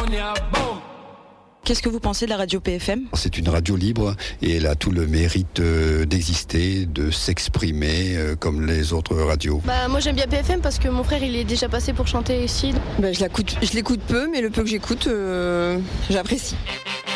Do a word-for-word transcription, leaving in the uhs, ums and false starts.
Qu'est-ce que vous pensez de la radio P F M ? C'est une radio libre et elle a tout le mérite euh, d'exister, de s'exprimer euh, comme les autres radios. Bah moi j'aime bien P F M parce que mon frère il est déjà passé pour chanter ici. Bah, je l'écoute, je l'écoute peu, mais le peu que j'écoute, euh, j'apprécie.